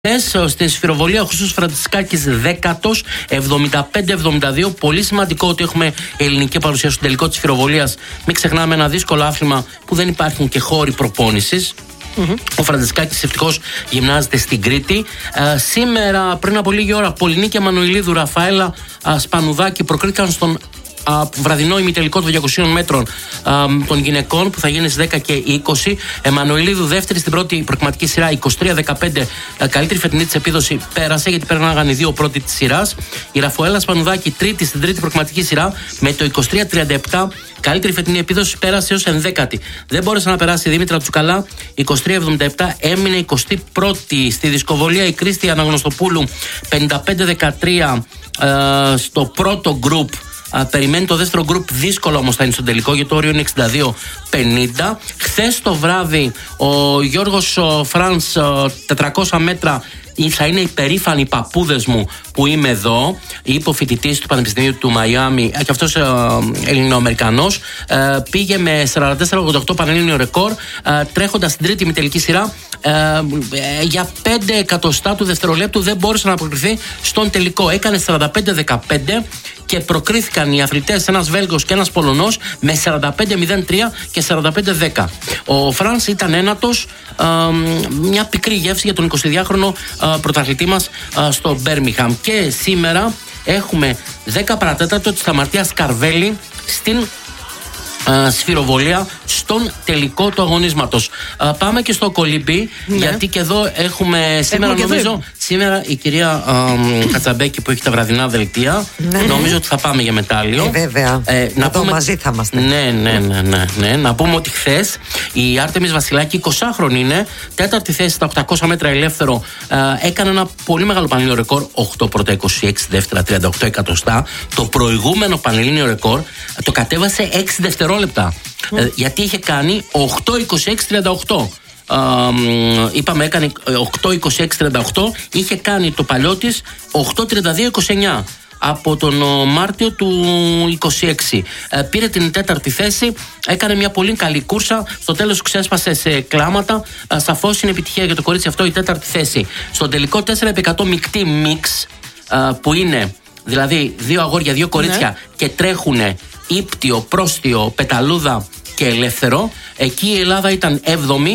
Στην σφυροβολία ο Χρήστος Φραντισκάκης 10ος, 75-72. Πολύ σημαντικό ότι έχουμε ελληνική παρουσία στο τελικό της σφυροβολίας. Μην ξεχνάμε ένα δύσκολο άθλημα που δεν υπάρχουν και χώροι προπόνησης. Ο Φραντισκάκης ευτυχώς γυμνάζεται στην Κρήτη. Σήμερα, πριν από λίγη ώρα, Πολυνίκη Εμμανουηλίδου, Ραφαέλα Σπανουδάκη προκρίθηκαν στον βραδινό ημιτελικό των 200 μέτρων των γυναικών που θα γίνει στις 10 και 20. Εμμανουηλίδου δεύτερη στην πρώτη προκριματική σειρά, 23-15. Καλύτερη φετινή της επίδοση, πέρασε γιατί πέραναν οι δύο πρώτοι της σειράς. Η Ραφαέλα Σπανουδάκη τρίτη στην τρίτη προκριματική σειρά με το 23-37. Καλύτερη φετινή επίδοση, πέρασε ως 11η. Δεν μπόρεσε να περάσει η Δήμητρα Τσουκαλά, 23-77, έμεινε 21η. Στη δισκοβολία η Κρίστη Αναγνωστοπούλου, 55-13 στο πρώτο γκρουπ. Περιμένει το δεύτερο γκρουπ, δύσκολο όμως θα είναι στο τελικό, γιατί το όριο είναι 62-50. Χθες το βράδυ ο Γιώργος Φρανς, 400 μέτρα, θα είναι υπερήφανοι οι παππούδες μου που είμαι εδώ. Υποφοιτητής του Πανεπιστημίου του Μαϊάμι, και αυτός Ελληνοαμερικανός, πήγε με 44-88 πανελλήνιο ρεκόρ, τρέχοντας στην τρίτη ημιτελική σειρά. Για 5 εκατοστά του δευτερολέπτου δεν μπόρεσε να αποκριθεί στον τελικό. Έκανε 45-15 και προκρίθηκαν οι αθλητές, ένας Βέλγος και ένας Πολωνός, με 45-03 και 45-10. Ο Φρανς ήταν ένατος, μια πικρή γεύση για τον 22χρονο πρωταθλητή μας στο Μπέρμιγχαμ. Και σήμερα έχουμε 10 παρατέταρτο της Σταμαρτίας Καρβέλη στην σφυροβολία στον τελικό του αγωνίσματος. Πάμε και στο κολύμπι, γιατί και εδώ έχουμε σήμερα, νομίζω, σήμερα η κυρία Κατσαμπέκη που έχει τα βραδινά δελτία. Νομίζω ότι θα πάμε για μετάλλιο. Βέβαια. Να πούμε, μαζί θα είμαστε. Ναι. Να πούμε ότι χθες η Άρτεμις Βασιλάκη, 20χρονη είναι, τέταρτη θέση στα 800 μέτρα ελεύθερο, έκανε ένα πολύ μεγάλο πανελλήνιο ρεκόρ, 8 πρώτα, 26 δεύτερα, 38 εκατοστά. Το προηγούμενο πανελλήνιο ρεκόρ το κατέβασε 6 δευτερόλεπτα. Γιατί είχε κάνει 8-26-38. Είπαμε, έκανε 8-26-38. Είχε κάνει το παλιό της 8-32-29 από τον Μάρτιο του 26. Πήρε την τέταρτη θέση, έκανε μια πολύ καλή κούρσα. Στο τέλος ξέσπασε σε κλάματα. Σαφώς είναι επιτυχία για το κορίτσι αυτό η τέταρτη θέση. Στο τελικό 4x100 μεικτή μίξ, που είναι δηλαδή δύο αγόρια, δύο κορίτσια, και τρέχουνε ύπτιο, πρόστιο, πεταλούδα και ελεύθερο. Εκεί η Ελλάδα ήταν 7η,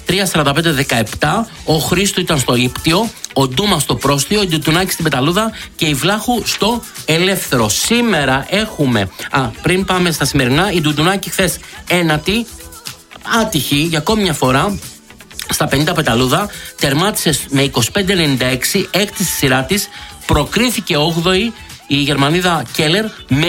3.45-17. Ο Χρήστου ήταν στο ύπτιο, ο Ντούμα στο πρόστιο, η Ντουτουνάκη στην πεταλούδα και η Βλάχου στο ελεύθερο. Σήμερα έχουμε, πριν πάμε στα σημερινά, η Ντουτουνάκη χθες ένατη, άτυχη για ακόμη μια φορά στα 50 πεταλούδα, τερμάτισε με 25-96, έκτη στη σειρά της, προκρίθηκε 8η η Γερμανίδα Κέλλερ με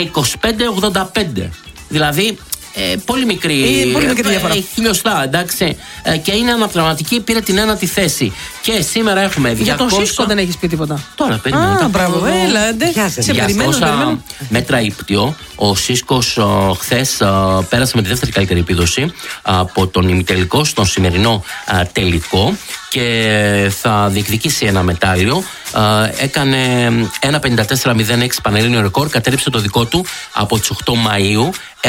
25-85. Δηλαδή πολύ μικρή διαφορά. Χιλιοστά, εντάξει. Και είναι αναπληρωματική, πήρε την ένατη θέση. Και σήμερα έχουμε 200. Για τον Σίσκο δεν έχεις πει τίποτα. Τώρα περιμένω. Μπράβο, σε περιμένω. Μέτρα ύπτιο. Ο Σίσκος χθες πέρασε με τη δεύτερη καλύτερη επίδοση από τον ημιτελικό στον σημερινό τελικό και θα διεκδικήσει ένα μετάλλιο. Έκανε 1.54.06 πανελλήνιο ρεκόρ, κατέρριψε το δικό του από τις 8 Μαΐου,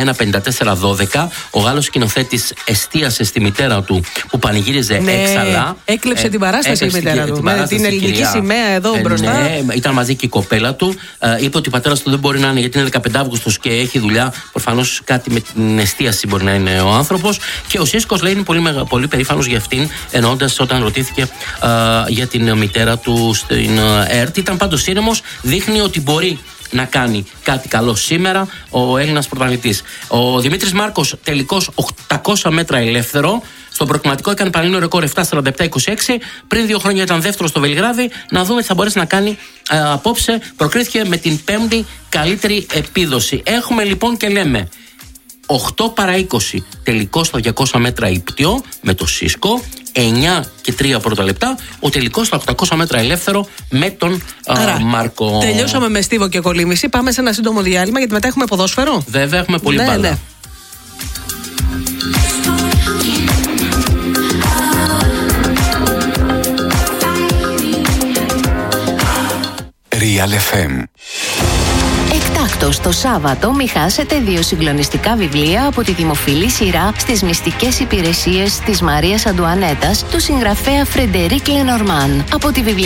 1.54.12. Ο Γάλλος σκηνοθέτης εστίασε στη μητέρα του που πανηγύριζε έξαλα. Έκλεψε την παράσταση η μητέρα του. Με την ελληνική σημαία εδώ μπροστά. Ναι, ήταν μαζί και η κοπέλα του. Είπε ότι ο πατέρας του δεν μπορεί να είναι, γιατί είναι 15 Αύγουστος και έχει δουλειά. Προφανώς κάτι με την εστίαση μπορεί να είναι ο άνθρωπος. Και ο Σίσκος λέει είναι πολύ περήφανος για αυτήν, εννοώντας όταν ρωτήθηκε για την μητέρα του στην ΕΡΤ. Ήταν πάντως ήρεμος, δείχνει ότι μπορεί να κάνει κάτι καλό σήμερα ο Έλληνας πρωταθλητής. Ο Δημήτρης Μάρκος, τελικός 800 μέτρα ελεύθερο. Στο προκριματικό έκανε πανελλήνιο ρεκόρ 7.47-26. Πριν 2 χρόνια ήταν δεύτερο στο Βελιγράδι. Να δούμε τι θα μπορέσει να κάνει απόψε. Προκρίθηκε με την 5η καλύτερη επίδοση. Έχουμε λοιπόν και λέμε 8 παρά 20 τελικό στα 200 μέτρα ύπτιο με το Σίσκο, 9 και 3 πρώτα λεπτά, ο τελικός στα 800 μέτρα ελεύθερο με τον Μάρκο. Τελειώσαμε με στίβο και κολύμβηση. Πάμε σε ένα σύντομο διάλειμμα, γιατί μετά έχουμε ποδόσφαιρο. Βέβαια, έχουμε πολύ μπάλα. Ναι. Real FM. Φέτος το Σάββατο μη χάσετε 2 συγκλονιστικά βιβλία από τη δημοφιλή σειρά στις μυστικές υπηρεσίες της Μαρίας Αντουανέτας του συγγραφέα Φρεντερίκ Λενορμάν από τη